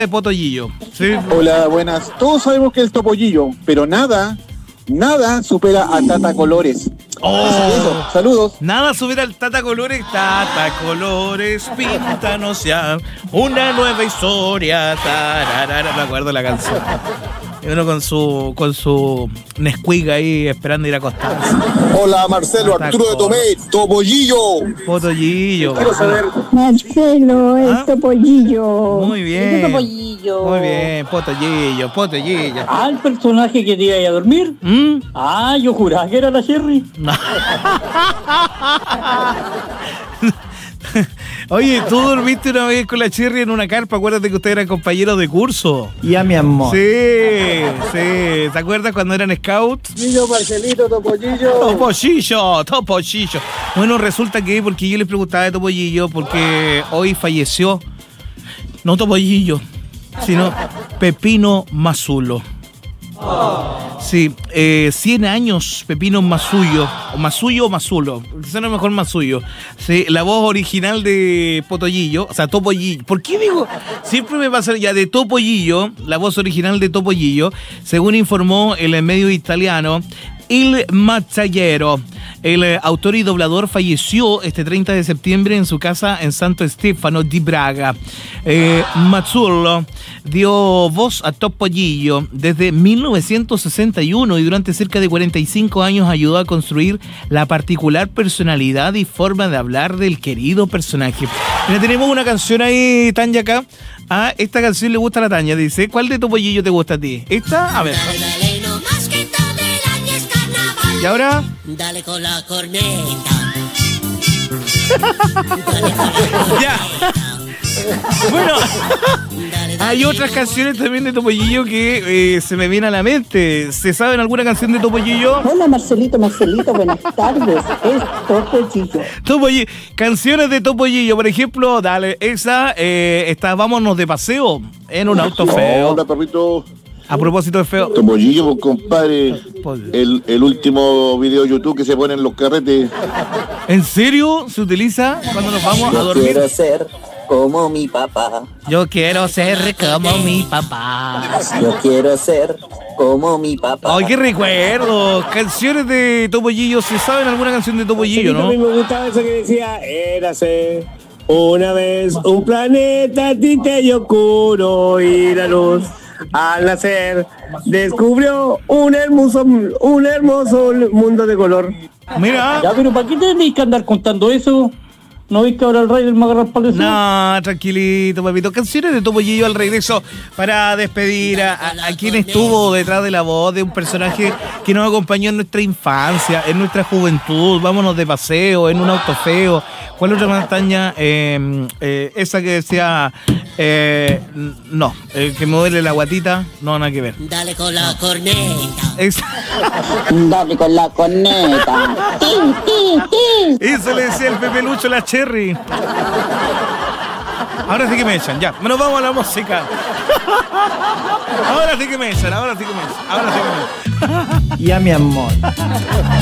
de Potollillo. ¿Sí? Hola, buenas. Todos sabemos que es Topollillo, pero nada supera a Tata Colores. Eso, saludos. Nada supera al Tata Colores. Tata Colores, píntanos ya una nueva historia. Tararara, me acuerdo la canción. Y uno con su Nesquik ahí esperando ir a acostarse. Hola, Marcelo, Arturo de Tomé, Topollillo. Potollillo. Quiero saber. Marcelo, el Topollillo. Muy bien. Topollillo. Muy bien, Potollillo. Ah, el personaje que te iba a ir a dormir. Ah, yo juraba que era la Sherry. No. Oye, tú dormiste una vez con la Cherry en una carpa. Acuérdate que ustedes eran compañeros de curso. Ya, mi amor. Sí. ¿Te acuerdas cuando eran scouts? Topollillo, Marcelito, Topollillo. Topollillo. Bueno, resulta que, porque yo les preguntaba de Topollillo, porque hoy falleció, no Topollillo, sino Pepino Mazzulo. Sí, 100 años Pepino Mazzulo, o Mazzulo, quizá no es mejor Mazzulo. Sí, la voz original de Potollillo, o sea, Topollillo. ¿Por qué digo? Siempre me pasa ya de Topollillo, la voz original de Topollillo, según informó el medio italiano Il Mazzaiero. El autor y doblador falleció este 30 de septiembre en su casa en Santo Stefano di Braga. Mazzulo dio voz a Topollillo desde 1961 y durante cerca de 45 años ayudó a construir la particular personalidad y forma de hablar del querido personaje. Mira, tenemos una canción ahí, Tanya, acá. Ah, esta canción le gusta a la Tanya, dice. ¿Cuál de Topollillo te gusta a ti? ¿Esta? A ver. ¿Y ahora? Dale con la corneta. Ya. Bueno, hay otras canciones también de Topollillo que se me vienen a la mente. ¿Se saben alguna canción de Topollillo? Hola, Marcelito, buenas tardes. Es Topollillo. Canciones de Topollillo, por ejemplo, dale, esa está Vámonos de paseo en un auto feo. Hola, perrito. A propósito de feo. Topollillo, pues, compadre. El último video de YouTube que se pone en los carretes. ¿En serio se utiliza cuando nos vamos a dormir? Quiero ser como mi papá. Yo quiero ser como mi papá. Yo quiero ser como mi papá. ¡Ay, qué recuerdo! Canciones de Topollillo. ¿Se saben alguna canción de Topollillo, no? A mí me gustaba eso que decía: érase una vez un planeta tinte oscuro y la luz al nacer descubrió un hermoso mundo de color. Mira. Ya, pero ¿para qué tenéis que andar contando eso? ¿No veis que ahora el Raider me agarra el palo? No, tranquilito, papito. Canciones de Topollillo al regreso para despedir a quien estuvo detrás de la voz de un personaje que nos acompañó en nuestra infancia, en nuestra juventud. Vámonos de paseo, en un auto feo. ¿Cuál otra montaña? Esa que decía... no, que me duele la guatita. No, nada que ver. Dale con la corneta. Dale con la corneta. Eso le decía el Pepe Lucho a la Cherry. Ahora sí que me echan, ya. Nos vamos a la música. Ahora sí que me echan. Ya, mi amor.